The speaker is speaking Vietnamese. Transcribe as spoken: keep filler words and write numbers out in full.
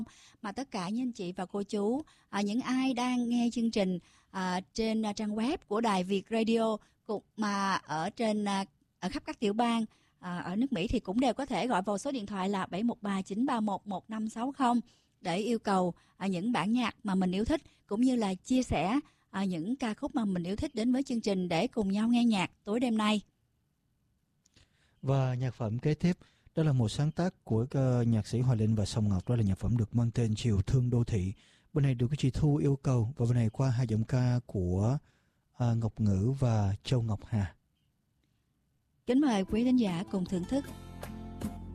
mà tất cả những anh chị và cô chú, à, những ai đang nghe chương trình à, trên à, trang web của Đài Việt Radio, cũng mà ở trên à, ở khắp các tiểu bang à, ở nước Mỹ thì cũng đều có thể gọi vào số điện thoại là bảy một ba chín ba một một năm sáu không để yêu cầu à, những bản nhạc mà mình yêu thích, cũng như là chia sẻ à, những ca khúc mà mình yêu thích đến với chương trình để cùng nhau nghe nhạc tối đêm nay. Và nhạc phẩm kế tiếp đó là một sáng tác của uh, nhạc sĩ Hoài Linh và Song Ngọc, đó là nhạc phẩm được mang tên Chiều Thương Đô Thị. Bên này được cái chị Thu yêu cầu, và bên này qua hai giọng ca của uh, Ngọc Ngữ và Châu Ngọc Hà. Kính mời quý thính giả cùng thưởng thức.